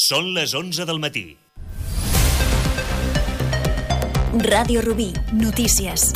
Són les 11 del matí. Ràdio Rubí, notícies.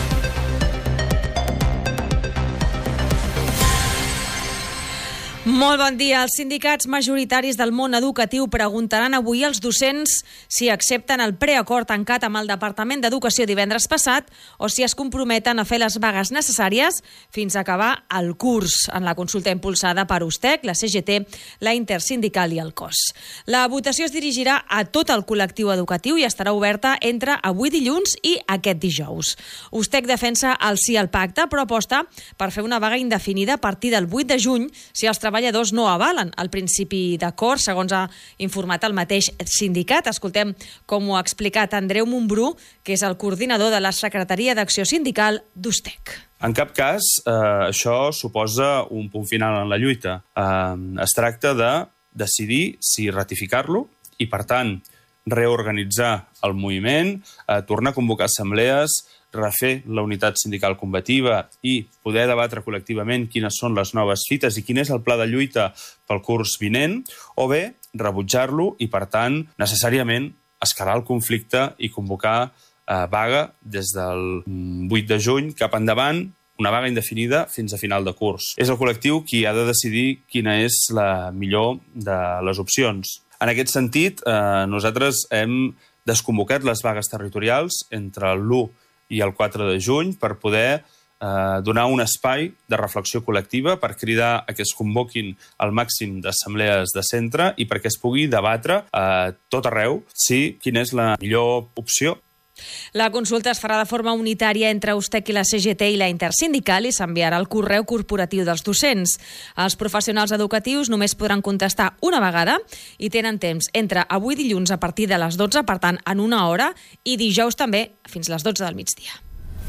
Molt bon dia. Els sindicats majoritaris del món educatiu preguntaran avui als docents si accepten el preacord tancat amb el Departament d'Educació divendres passat o si es comprometen a fer les vagues necessàries fins a acabar el curs en la consulta impulsada per USTEC, la CGT, la Intersindical i el COS. La votació es dirigirà a tot el col·lectiu educatiu i estarà oberta entre avui dilluns i aquest dijous. USTEC defensa el sí al pacte, però aposta per fer una vaga indefinida a partir del 8 de juny si els treballadors no avalen el principi d'acord, segons ha informat el mateix sindicat. Escoltem com ho ha explicat Andreu Montbrú, que és el coordinador de la Secretaria d'Acció Sindical d'USTEC. En cap cas, això suposa un punt final en la lluita. Es tracta de decidir si ratificar-lo i, per tant, reorganitzar el moviment, tornar a convocar assemblees, refer la unitat sindical combativa i poder debatre col·lectivament quines són les noves fites i quin és el pla de lluita pel curs vinent, o bé rebutjar-lo i, per tant, necessàriament escalar el conflicte i convocar vaga des del 8 de juny cap endavant, una vaga indefinida fins a final de curs. És el col·lectiu qui ha de decidir quina és la millor de les opcions. En aquest sentit, nosaltres hem desconvocat les vagues territorials entre l'1 i el 4 de juny per poder donar un espai de reflexió col·lectiva, per cridar a que es convoquin el màxim d'assemblees de centre i perquè es pugui debatre a tot arreu quina és la millor opció. La consulta es farà de forma unitària entre USTEC i la CGT i la Intersindical i s'enviarà al correu corporatiu dels docents. Els professionals educatius només podran contestar una vegada i tenen temps entre avui dilluns a partir de les 12, per tant, en una hora, i dijous també fins a les 12 del migdia.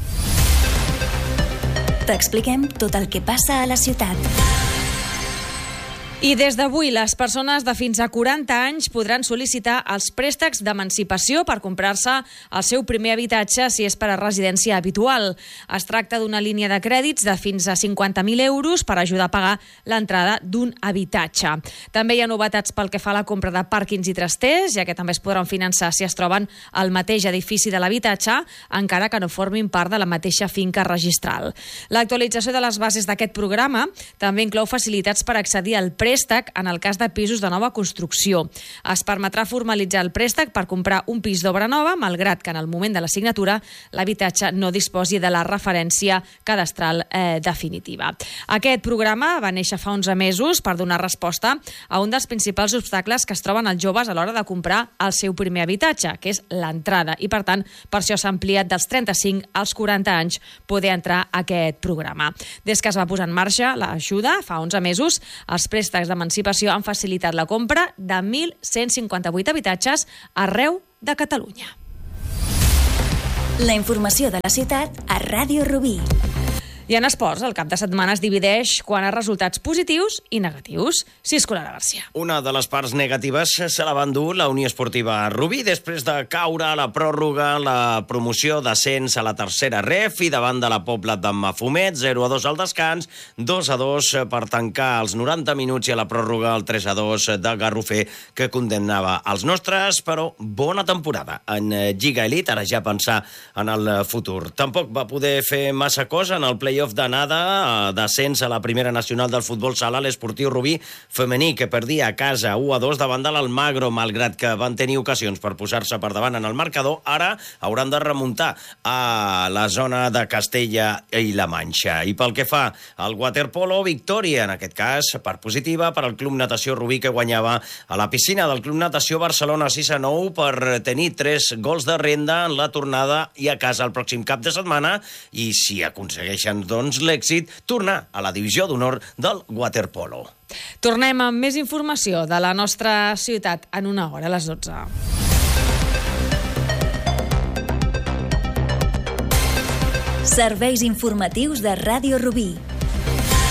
T'expliquem tot el que passa a la ciutat. I des d'avui, les persones de fins a 40 anys podran sol·licitar els préstecs d'emancipació per comprar-se el seu primer habitatge si és per a residència habitual. Es tracta d'una línia de crèdits de fins a 50.000 euros per ajudar a pagar l'entrada d'un habitatge. També hi ha novetats pel que fa a la compra de pàrquings i trasters, ja que també es podran finançar si es troben al mateix edifici de l'habitatge, encara que no formin part de la mateixa finca registral. L'actualització de les bases d'aquest programa també inclou facilitats per accedir al préstec en el cas de pisos de nova construcció. Es permetrà formalitzar el préstec per comprar un pis d'obra nova, malgrat que en el moment de la signatura l'habitatge no disposi de la referència cadastral definitiva. Aquest programa va néixer fa 11 mesos per donar resposta a un dels principals obstacles que es troben els joves a l'hora de comprar el seu primer habitatge, que és l'entrada, i per tant, per això s'ha ampliat dels 35 als 40 anys poder entrar a aquest programa. Des que es va posar en marxa l'ajuda, fa 11 mesos, els préstecs d'emancipació han facilitat la compra de 1.158 habitatges arreu de Catalunya. La informació de la ciutat a Ràdio Rubí. I en esports, el cap de setmana es divideix quant a resultats positius i negatius. Cisco Lara Garcia. Una de les parts negatives se la va endur la Unió Esportiva Rubí després de caure a la pròrroga la promoció d'ascens a la tercera ref i davant de la Pobla de Mafumet, 0-2 al descans, 2-2 per tancar els 90 minuts i a la pròrroga el 3-2 de Garrofer que condemnava els nostres, però bona temporada en Lliga Elite, ara ja pensar en el futur. Tampoc va poder fer massa cosa en el play-off d'anada d'ascens a la primera nacional del futbol sala, l'Esportiu Rubí femení, que perdia a casa 1-2 davant de l'Almagro, malgrat que van tenir ocasions per posar-se per davant en el marcador. Ara hauran de remuntar a la zona de Castella i la Manxa. I pel que fa al waterpolo, victòria, en aquest cas, per positiva, per al Club Natació Rubí, que guanyava a la piscina del Club Natació Barcelona 6-9 per tenir 3 gols de renda en la tornada i a casa el pròxim cap de setmana, i si aconsegueixen l'èxit, tornar a la divisió d'honor del waterpolo. Tornem amb més informació de la nostra ciutat en una hora, a les 12. Serveis informatius de Ràdio Rubí.